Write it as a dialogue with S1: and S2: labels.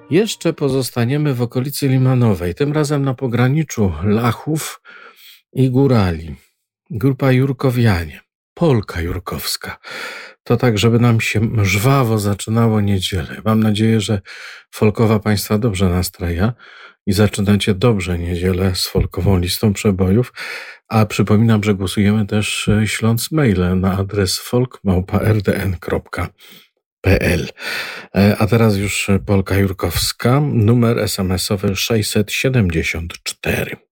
S1: Jeszcze pozostaniemy w okolicy Limanowej, tym razem na pograniczu Lachów i Górali. Grupa Jurkowianie, Polka Jurkowska. To tak, żeby nam się żwawo zaczynało niedzielę. Mam nadzieję, że folkowa Państwa dobrze nastraja i zaczynacie dobrze niedzielę z folkową listą przebojów. A przypominam, że głosujemy też śląc maile na adres folk@rdn.pl. A teraz już Polka Jurkowska, numer SMS-owy 674.